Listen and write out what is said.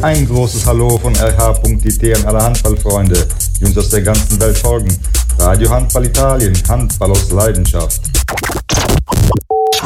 Ein großes Hallo von RH.it an alle Handballfreunde, die uns aus der ganzen Welt folgen. Radio Handball Italien, Handball aus Leidenschaft.